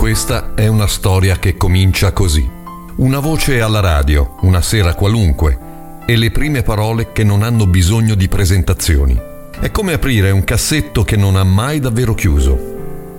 Questa è una storia che comincia così. Una voce alla radio, una sera qualunque, e le prime parole che non hanno bisogno di presentazioni. È come aprire un cassetto che non ha mai davvero chiuso.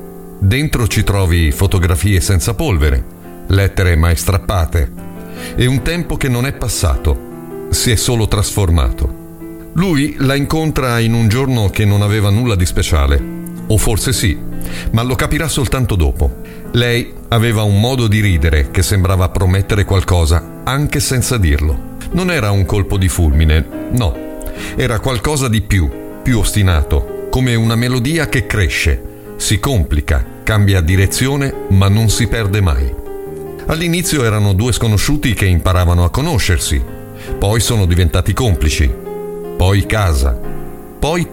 Dentro ci trovi fotografie senza polvere, lettere mai strappate e un tempo che non è passato, si è solo trasformato. Lui la incontra in un giorno che non aveva nulla di speciale, o forse sì, ma lo capirà soltanto dopo. Lei aveva un modo di ridere che sembrava promettere qualcosa, anche senza dirlo. Non era un colpo di fulmine, no, era qualcosa di più ostinato, come una melodia che cresce, si complica, cambia direzione, ma non si perde mai. All'inizio erano due sconosciuti che imparavano a conoscersi, poi sono diventati complici, poi casa, poi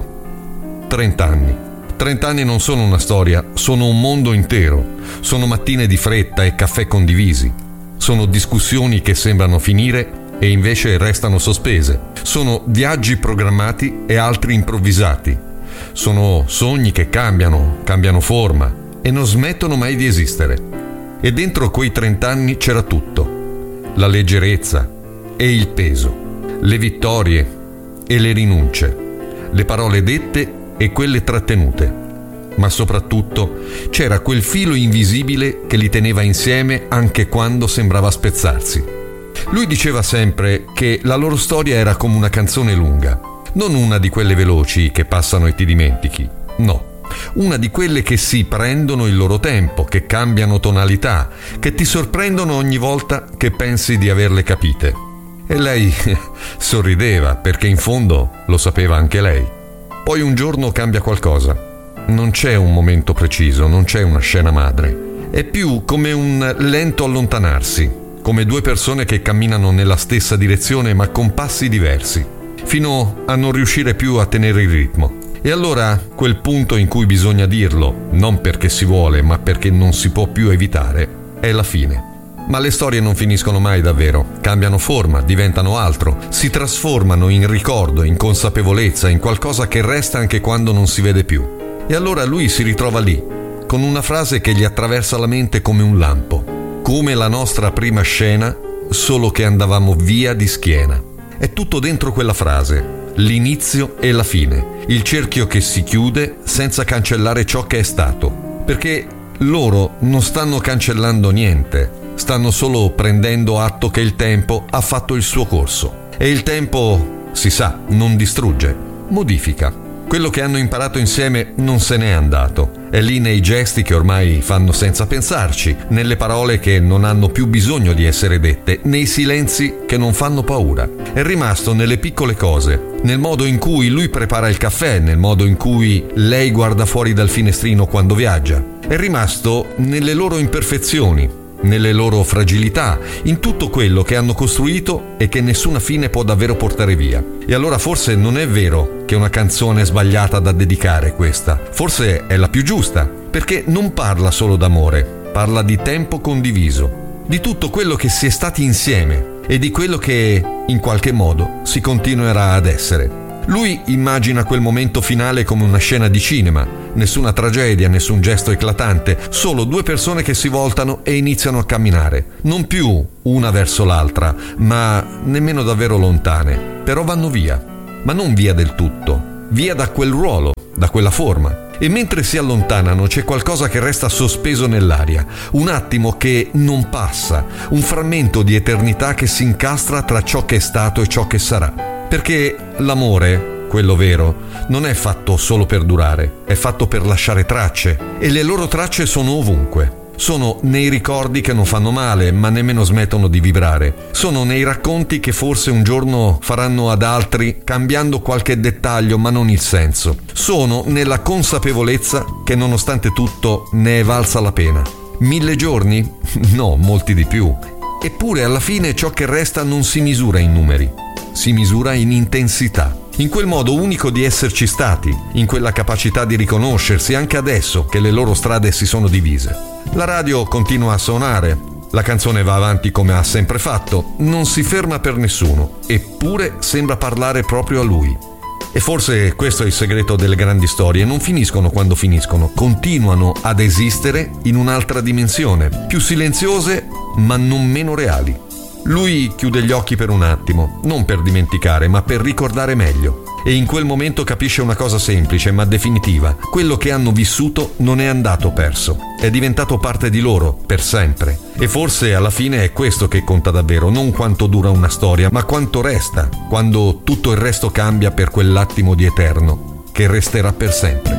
tempo. 30 anni. 30 anni non sono una storia, sono un mondo intero. Sono mattine di fretta e caffè condivisi. Sono discussioni che sembrano finire e invece restano sospese. Sono viaggi programmati e altri improvvisati. Sono sogni che cambiano forma e non smettono mai di esistere. E dentro quei 30 anni c'era tutto. La leggerezza e il peso, le vittorie e le rinunce, le parole dette e quelle trattenute. Ma soprattutto c'era quel filo invisibile che li teneva insieme anche quando sembrava spezzarsi. Lui diceva sempre che la loro storia era come una canzone lunga, non una di quelle veloci che passano e ti dimentichi, no, una di quelle che si prendono il loro tempo, che cambiano tonalità, che ti sorprendono ogni volta che pensi di averle capite. E lei sorrideva, perché in fondo lo sapeva anche lei. Poi un giorno cambia qualcosa. Non c'è un momento preciso, non c'è una scena madre. È più come un lento allontanarsi, come due persone che camminano nella stessa direzione ma con passi diversi, fino a non riuscire più a tenere il ritmo. E allora quel punto in cui bisogna dirlo, non perché si vuole, ma perché non si può più evitare, è la fine. Ma le storie non finiscono mai davvero, cambiano forma, diventano altro, si trasformano in ricordo, in consapevolezza, in qualcosa che resta anche quando non si vede più. E allora lui si ritrova lì, con una frase che gli attraversa la mente come un lampo. Come la nostra prima scena, solo che andavamo via di schiena. È tutto dentro quella frase, l'inizio e la fine, il cerchio che si chiude senza cancellare ciò che è stato. Perché loro non stanno cancellando niente, stanno solo prendendo atto che il tempo ha fatto il suo corso. E il tempo, si sa, non distrugge, modifica. Quello che hanno imparato insieme non se n'è andato. È lì nei gesti che ormai fanno senza pensarci, nelle parole che non hanno più bisogno di essere dette, nei silenzi che non fanno paura. È rimasto nelle piccole cose, nel modo in cui lui prepara il caffè, nel modo in cui lei guarda fuori dal finestrino quando viaggia. È rimasto nelle loro imperfezioni, nelle loro fragilità, in tutto quello che hanno costruito e che nessuna fine può davvero portare via. E allora forse non è vero che una canzone è sbagliata da dedicare questa, forse è la più giusta, perché non parla solo d'amore, parla di tempo condiviso, di tutto quello che si è stati insieme e di quello che in qualche modo si continuerà ad essere. Lui immagina quel momento finale come una scena di cinema, nessuna tragedia, nessun gesto eclatante, solo due persone che si voltano e iniziano a camminare, non più una verso l'altra, ma nemmeno davvero lontane, però vanno via, ma non via del tutto, via da quel ruolo, da quella forma. E mentre si allontanano c'è qualcosa che resta sospeso nell'aria, un attimo che non passa, un frammento di eternità che si incastra tra ciò che è stato e ciò che sarà. Perché l'amore, quello vero, non è fatto solo per durare, è fatto per lasciare tracce, e le loro tracce sono ovunque. Sono nei ricordi che non fanno male, ma nemmeno smettono di vibrare. Sono nei racconti che forse un giorno faranno ad altri, cambiando qualche dettaglio, ma non il senso. Sono nella consapevolezza che nonostante tutto ne è valsa la pena. 1000 giorni? No, molti di più. Eppure alla fine ciò che resta non si misura in numeri, si misura in intensità, in quel modo unico di esserci stati, in quella capacità di riconoscersi anche adesso che le loro strade si sono divise. La radio continua a suonare, la canzone va avanti come ha sempre fatto, non si ferma per nessuno, eppure sembra parlare proprio a lui. E forse questo è il segreto delle grandi storie: non finiscono quando finiscono, continuano ad esistere in un'altra dimensione, più silenziose ma non meno reali. Lui chiude gli occhi per un attimo, non per dimenticare, ma per ricordare meglio. E in quel momento capisce una cosa semplice ma definitiva: quello che hanno vissuto non è andato perso, è diventato parte di loro per sempre. E forse alla fine è questo che conta davvero, non quanto dura una storia, ma quanto resta, quando tutto il resto cambia per quell'attimo di eterno che resterà per sempre.